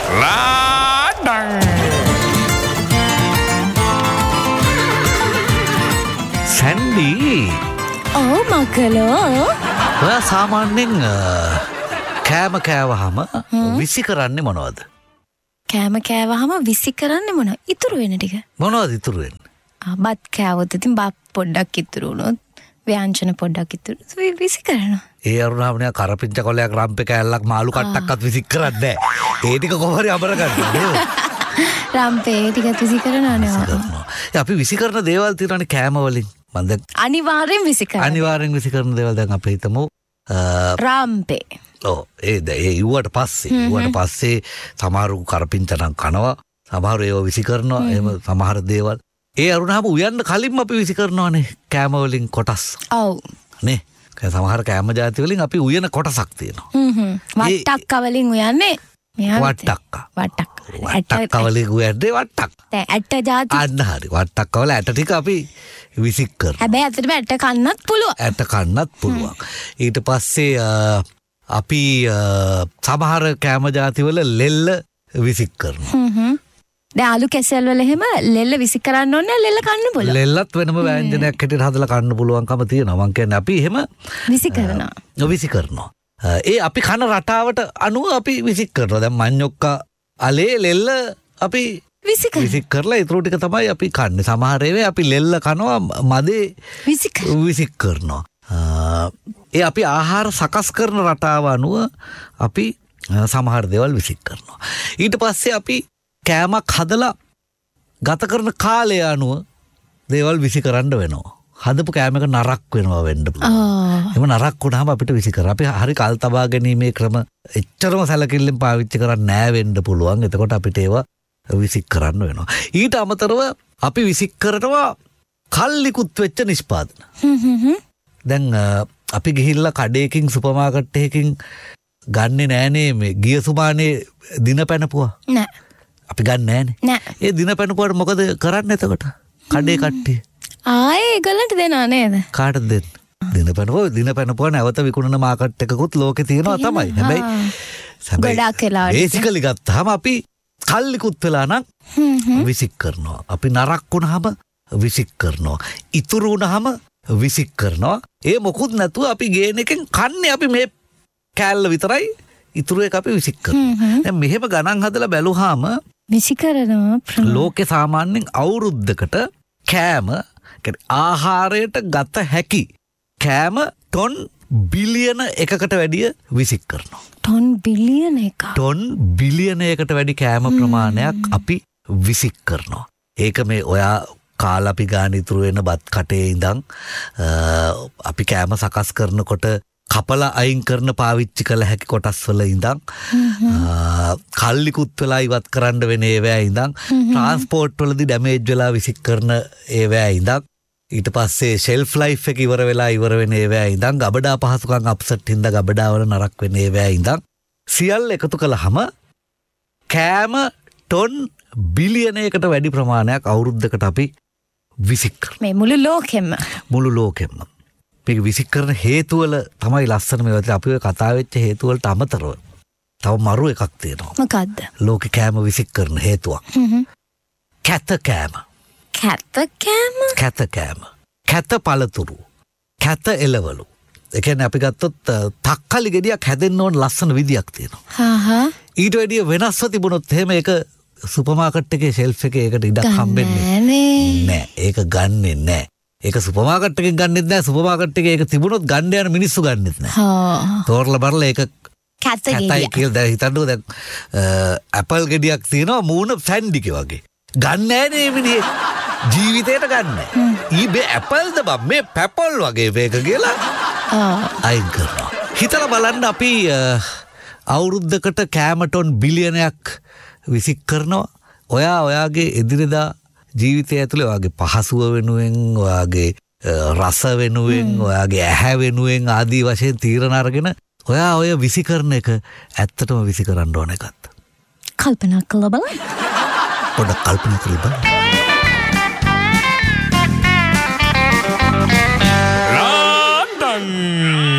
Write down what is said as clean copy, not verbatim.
Laden Sandy ඔව් මකලෝ ඔයා සාමාන්‍යයෙන් කෑම කෑවහම විසි කරන්නේ මොනවද? කෑම කෑවහම විසි කරන්නේ මොනවද? ඉතුරු වෙන ටික. මොනවද ඉතුරු වෙන්නේ? බත් කෑවොත් ඉතින් බත් පොඩ්ඩක් ඉතුරු වුණොත් ව්‍යංජන පොඩ්ඩක් ඉතුරු විසි කරනවා. ඒ අරුණාමනේ කරපිංච කොලයක් රම්පේ කෑල්ලක් මාළු කට්ටක්වත් විසි කරන්නේ නැහැ. ඒ ටික කොහොමරි අමර ගන්නවා නේද? රම්පේ ටිකත් විසි කරනවා නේ. අපි විසි කරන දේවල් තියෙනවානේ කෑම වලින්. මම දැන් අනිවාර්යෙන් විසි කරනවා. අනිවාර්යෙන් විසි කරන දේවල් දැන් අපි හිතමු රම්පේ. ඔව් ඒ ඉුවට පස්සේ සමහරු කරපිංච නම් කනවා. සමහරු ඒව විසි කරනවා. එහෙම සමහර දේවල් ඒ අරුණාම උයන්න කලින්ම අපි විසි කරනවානේ කෑම වලින් කොටස්. ඔව්. නේ. සමහර කෑම ಜಾති වලින් අපි උයන කොටසක් තියෙනවා. වට්ටක්ක වලින් උයන්නේ වට්ටක්ක. වට්ටක්ක වලින් උයන්නේ වට්ටක්. දැන් ඇට ಜಾති අන්න හරි. වට්ටක්ක වල ඇට ටික අපි විසි කරනවා. හැබැයි ඇත්තටම ඇට කන්නත් පුළුවන්. ඇට කන්නත් පුළුවන්. ඊට පස්සේ අපි සමහර කෑම ಜಾති වල ලෙල්ල විසි කරනවා. දැන් ආලු කැසල් වල එහෙම ලෙල්ල විසි කරන්න ඕනේ ලෙල්ල කන්න පුළුවන්. ලෙල්ලත් වෙනම ව්‍යංජනයක් හැටියට හදලා කන්න පුළුවන්කම තියෙනවා. මං කියන්නේ අපි එහෙම විසි කරනවා. විසි කරනවා. ඒ අපි කන රටාවට අනුව අපි විසි කරනවා. දැන් මඤ්ඤොක්කා අලේ ලෙල්ල අපි විසි කරලා ඊටු ටික තමයි අපි කන්නේ. සමහර ඒවා අපි ලෙල්ල කනවා මදේ විසි කරනවා. ඒ අපි ආහාර සකස් කරන රටාව අනුව අපි සමහර දේවල් විසි කරනවා. ඊට පස්සේ අපි කෑමක් හදලා ගත කරන කාලය අනුව දේවල් විසි කරන්න වෙනවා. හදපු කෑමක නරක් වෙනවා වෙන්න පුළුවන්. එහෙම නරක් වුණාම අපිට විසි කරා. අපි හරි කල් තබා ගැනීමේ ක්‍රම එච්චරම සැලකිල්ලෙන් පාවිච්චි කරන්නේ නැහැ වෙන්න පුළුවන්. එතකොට අපිට ඒවා විසි කරන්න වෙනවා. ඊට අමතරව අපි විසි කරනවා කල්ලිකුත් වෙච්ච නිෂ්පාදන. දැන් අපි ගිහිල්ලා කඩේකින් සුපර් මාකට් එකකින් ගන්නෙ නෑනේ මේ ගිය සුමානේ දින පැනපුවා. නෑ. අපි ගන්න නෑනේ. ඒ දින පැනපුවාට මොකද කරන්නේ එතකොට? කඩේ කට්ටිය. ආයේ ඒගොල්ලන්ට දෙනවා නේද? කාටද දෙන්නේ? දින පැනපුවා නැවත විකුණන මාකට් එකකුත් ලෝකේ තියෙනවා තමයි. හැබැයි ගොඩාක් වෙලාවට බේසිකලි ගත්තාම අපි කල්ලිකුත් වෙලා නම් විසි කරනවා. අපි නරක් වුණාම විසි කරනවා. ඉතුරු වුණාම විසි කරනවා. ඒ මොකුත් නැතුව අපි ගේන එකෙන් කන්නේ අපි මේ කෑල්ල විතරයි. ඉතුරු එක අපි විසි කරනවා. දැන් මෙහෙම ගණන් හදලා බැලුවාම විසි කරනවා. ලෝකේ සාමාන්‍යයෙන් අවුරුද්දකට කෑම ආහාරයට ගත හැකි කෑම ටොන් බිලියන එකකට වැඩිය විසි කරනවා. ටොන් බිලියන එක. ටොන් බිලියනයකට වැඩි කෑම ප්‍රමාණයක් අපි විසි කරනවා. ඒක මේ ඔයා කාලා අපි ගාන ඉතුරු වෙන බත් කටේ ඉඳන් අපි කෑම සකස් කරනකොට කපලා අයින් කරන පාවිච්චි කළ හැකි කොටස් වල ඉඳන් කල්ලිකුත් වෙලා ඉවත් කරන්න වෙන ඒවැ ඉඳන් ට්‍රාන්ස්පෝර්ට් වලදී ඩැමේජ් වෙලා විසි කරන ඒවැ ඉඳන් ඊට පස්සේ ෂෙල්ෆ් ලයිෆ් එක ඉවර වෙලා ඉවර වෙන ඒවැ ඉඳන් ගබඩා පහසුකම් අප්සෙට් හින්දා ගබඩා වල නරක වෙන ඒවැ ඉඳන් සියල්ල එකතු කළාම කෑම ටොන් බිලියනයකට වැඩි ප්‍රමාණයක් අවුරුද්දකට අපි විසි කරනවා. මේ මුළු ලෝකෙම මේක විසි කරන හේතු වල තමයි ලස්සන මේවා. අපි ඔය කතා වෙච්ච හේතු වලට අමතරව තව මරු එකක් තියෙනවා. මොකද්ද? ලෝකේ කෑම විසි කරන හේතුවක්. කැත කෑම. කැත පළතුරු. කැත එළවලු. ඒ කියන්නේ අපි ගත්තොත් තක්කලි ගෙඩියක් හැදෙන්න ඕන ලස්සන විදියක් තියෙනවා. ඊට වැඩිය වෙනස්ව තිබුණොත් එහෙම ඒක සුපර් මාකට් එකේ ෂෙල්ෆ් එකේ ඒකට ඉඩක් හම්බෙන්නේ නැහැ. ඒක ගන්නෙ නැහැ. ඒක සුපර් මාකට් එකෙන් ගන්නෙත් නැහැ. සුපර් මාකට් එකේ ඒක තිබුණොත් ගන්න යන මිනිස්සු ගන්නෙත් නැහැ. තෝරලා බලලා ඒක කැතයි කියලා දැන් හිතන්නකෝ. දැන් ඇපල් ගෙඩියක් තියෙනවා මූණ සැන්ඩිකේ වගේ. ගන්න නැහැ නේ මිනිහේ. ජීවිතේට ගන්න. ඊබේ ඇපල්ද බම් මේ පැපල් වගේ මේක කියලා අයින් කරනවා. හිතලා බලන්න අපි අවුරුද්දකට කෑම ටොන් බිලියනයක් විසි කරනවා. ඔයාගේ එදිනෙදා ජීවිතය ඇතුලේ ඔයාගේ පහසුව වෙනුවෙන්, ඔයාගේ රස වෙනුවෙන්, ඔයාගේ ඇහැ වෙනුවෙන් ආදී වශයෙන් තීරණ අරගෙන ඔයා ඔය විසි කරන එක ඇත්තටම විසි කරන්න ඕන එකත්. කල්පනා කරලා බලන්න. පොඩ්ඩක් කල්පනා කරලා බලන්න. ලාඩන්